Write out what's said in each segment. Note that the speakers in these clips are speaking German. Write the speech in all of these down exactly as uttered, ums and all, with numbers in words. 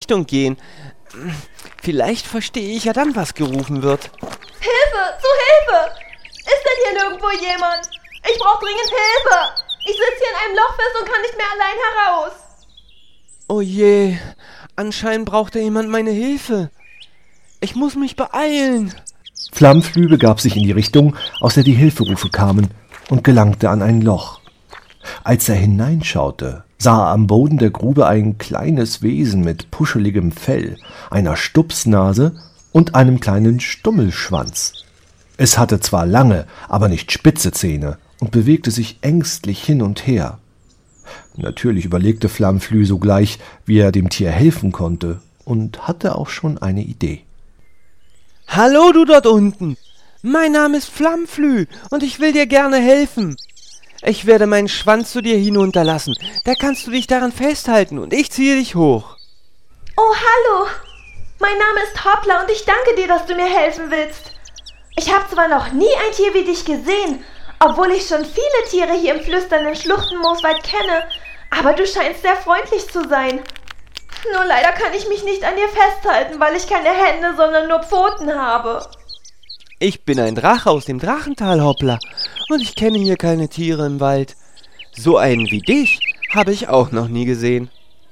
Richtung gehen. Vielleicht verstehe ich ja dann, was gerufen wird. Hilfe! Zu Hilfe! Ist denn hier nirgendwo jemand? Ich brauche dringend Hilfe! Ich sitze hier in einem Loch fest und kann nicht mehr allein heraus. Oh je, anscheinend braucht da jemand meine Hilfe. Ich muss mich beeilen. Flammenflü begab sich in die Richtung, aus der die Hilferufe kamen, und gelangte an ein Loch. Als er hineinschaute, sah er am Boden der Grube ein kleines Wesen mit puscheligem Fell, einer Stupsnase und einem kleinen Stummelschwanz. Es hatte zwar lange, aber nicht spitze Zähne und bewegte sich ängstlich hin und her. Natürlich überlegte Flammenflü sogleich, wie er dem Tier helfen konnte, und hatte auch schon eine Idee. Hallo, du dort unten! Mein Name ist Flammenflü und ich will dir gerne helfen. Ich werde meinen Schwanz zu dir hinunterlassen. Da kannst du dich daran festhalten und ich ziehe dich hoch. Oh, hallo! Mein Name ist Hoppla und ich danke dir, dass du mir helfen willst. Ich habe zwar noch nie ein Tier wie dich gesehen, obwohl ich schon viele Tiere hier im flüsternden Schluchtenmooswald kenne, aber du scheinst sehr freundlich zu sein. Nur leider kann ich mich nicht an dir festhalten, weil ich keine Hände, sondern nur Pfoten habe. Ich bin ein Drache aus dem Drachental, Hoppla, und ich kenne hier keine Tiere im Wald. So einen wie dich habe ich auch noch nie gesehen.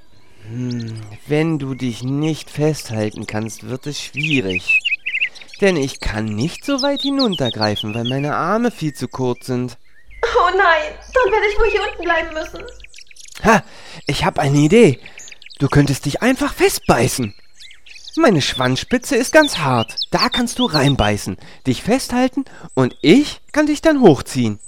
Hm, wenn du dich nicht festhalten kannst, wird es schwierig. Denn ich kann nicht so weit hinuntergreifen, weil meine Arme viel zu kurz sind. Oh nein, dann werde ich wohl hier unten bleiben müssen. Ha, ich habe eine Idee. Du könntest dich einfach festbeißen. Meine Schwanzspitze ist ganz hart. Da kannst du reinbeißen, dich festhalten und ich kann dich dann hochziehen.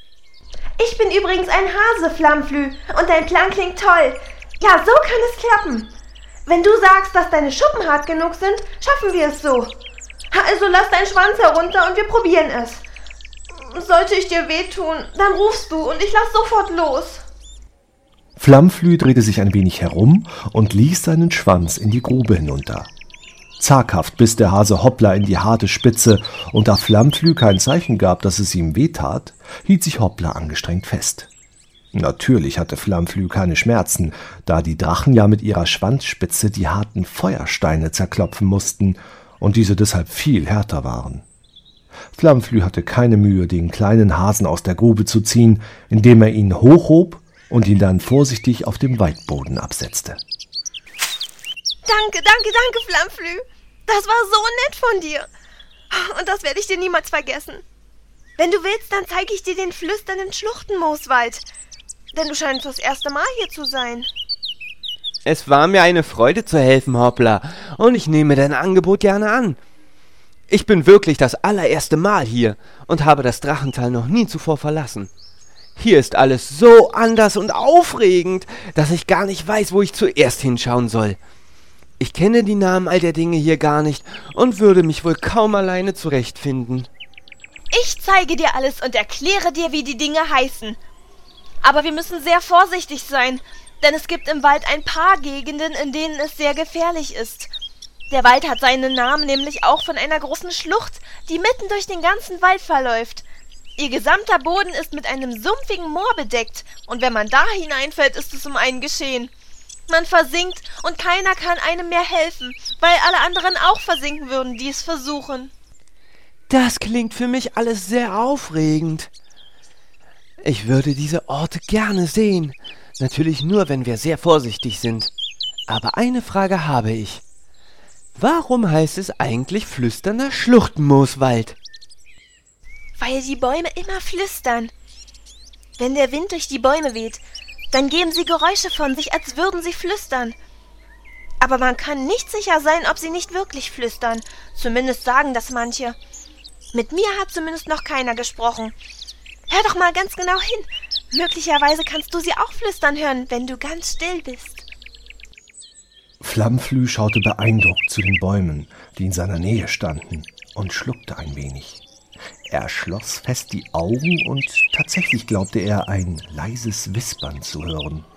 Ich bin übrigens ein Hase, Flammenflü, und dein Plan klingt toll. Ja, so kann es klappen. Wenn du sagst, dass deine Schuppen hart genug sind, schaffen wir es so. Also lass deinen Schwanz herunter und wir probieren es. Sollte ich dir wehtun, dann rufst du und ich lass sofort los. Flammenflü drehte sich ein wenig herum und ließ seinen Schwanz in die Grube hinunter. Zaghaft biss der Hase Hoppla in die harte Spitze, und da Flammenflü kein Zeichen gab, dass es ihm wehtat, hielt sich Hoppla angestrengt fest. Natürlich hatte Flammenflü keine Schmerzen, da die Drachen ja mit ihrer Schwanzspitze die harten Feuersteine zerklopfen mussten und diese deshalb viel härter waren. Flammenflü hatte keine Mühe, den kleinen Hasen aus der Grube zu ziehen, indem er ihn hochhob und ihn dann vorsichtig auf dem Waldboden absetzte. Danke, danke, danke, Flammenflü. Das war so nett von dir. Und das werde ich dir niemals vergessen. Wenn du willst, dann zeige ich dir den flüsternden Schluchtenmooswald. Denn du scheinst das erste Mal hier zu sein. Es war mir eine Freude zu helfen, Hoppla, und ich nehme dein Angebot gerne an. Ich bin wirklich das allererste Mal hier und habe das Drachental noch nie zuvor verlassen. Hier ist alles so anders und aufregend, dass ich gar nicht weiß, wo ich zuerst hinschauen soll. Ich kenne die Namen all der Dinge hier gar nicht und würde mich wohl kaum alleine zurechtfinden. Ich zeige dir alles und erkläre dir, wie die Dinge heißen. Aber wir müssen sehr vorsichtig sein, denn es gibt im Wald ein paar Gegenden, in denen es sehr gefährlich ist. Der Wald hat seinen Namen nämlich auch von einer großen Schlucht, die mitten durch den ganzen Wald verläuft. Ihr gesamter Boden ist mit einem sumpfigen Moor bedeckt, und wenn man da hineinfällt, ist es um einen geschehen. Man versinkt und keiner kann einem mehr helfen, weil alle anderen auch versinken würden, die es versuchen. Das klingt für mich alles sehr aufregend. Ich würde diese Orte gerne sehen. Natürlich nur, wenn wir sehr vorsichtig sind. Aber eine Frage habe ich. Warum heißt es eigentlich flüsternder Schluchtenmooswald? Weil die Bäume immer flüstern. Wenn der Wind durch die Bäume weht, dann geben sie Geräusche von sich, als würden sie flüstern. Aber man kann nicht sicher sein, ob sie nicht wirklich flüstern. Zumindest sagen das manche. Mit mir hat zumindest noch keiner gesprochen. Hör doch mal ganz genau hin. Möglicherweise kannst du sie auch flüstern hören, wenn du ganz still bist. Flammenflü schaute beeindruckt zu den Bäumen, die in seiner Nähe standen, und schluckte ein wenig. Er schloss fest die Augen und tatsächlich glaubte er, ein leises Wispern zu hören.